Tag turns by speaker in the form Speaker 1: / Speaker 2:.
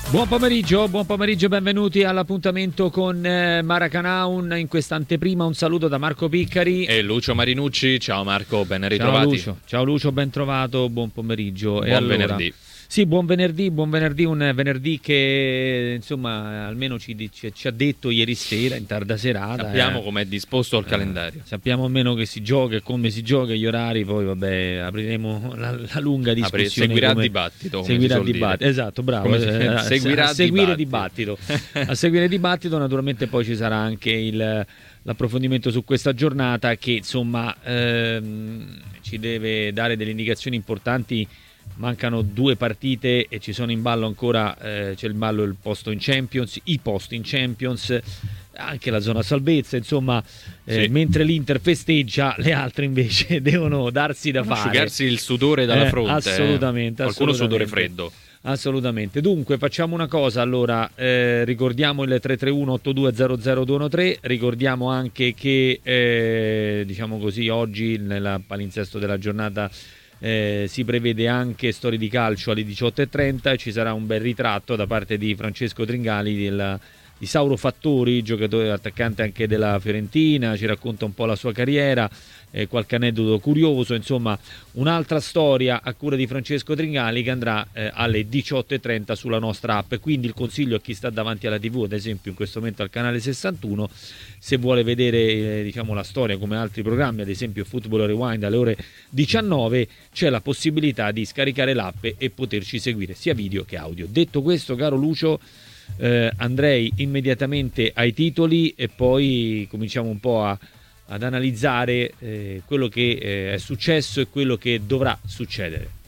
Speaker 1: Buon pomeriggio, benvenuti all'appuntamento con Maracanaun. In questa anteprima un saluto da Marco Piccari
Speaker 2: e Lucio Marinucci. Ciao Marco, ben ritrovati.
Speaker 1: Ciao Lucio, ben trovato, buon pomeriggio.
Speaker 2: Buon venerdì.
Speaker 1: Sì, buon venerdì, un venerdì che insomma almeno ci ha detto ieri sera in tarda serata.
Speaker 2: Sappiamo com'è disposto il calendario.
Speaker 1: Sappiamo almeno che si gioca e come si gioca, gli orari, poi vabbè apriremo la lunga discussione.
Speaker 2: Seguirà il dibattito.
Speaker 1: Esatto, bravo. A seguire dibattito. A seguire dibattito, naturalmente poi ci sarà anche l'approfondimento su questa giornata che insomma ci deve dare delle indicazioni importanti. Mancano 2 partite e ci sono in ballo ancora, c'è in ballo il posto in Champions, i posti in Champions, anche la zona salvezza, insomma, sì. Mentre l'Inter festeggia, le altre invece devono darsi da fare.
Speaker 2: Asciugarsi il sudore dalla fronte.
Speaker 1: Assolutamente.
Speaker 2: Qualcuno sudore freddo.
Speaker 1: Assolutamente. Dunque facciamo una cosa, allora ricordiamo il 331-8200-213, ricordiamo anche che diciamo così oggi nel palinsesto della giornata si prevede anche Storie di calcio alle 18:30 e ci sarà un bel ritratto da parte di Francesco Tringali di Sauro Fattori, giocatore attaccante anche della Fiorentina, ci racconta un po' la sua carriera, qualche aneddoto curioso, insomma un'altra storia a cura di Francesco Tringali che andrà alle 18:30 sulla nostra app. Quindi il consiglio a chi sta davanti alla TV, ad esempio in questo momento al canale 61, se vuole vedere diciamo la storia come altri programmi, ad esempio Football Rewind alle ore 19, c'è la possibilità di scaricare l'app e poterci seguire sia video che audio. Detto questo, caro Lucio, andrei immediatamente ai titoli e poi cominciamo un po' ad analizzare quello che è successo e quello che dovrà succedere.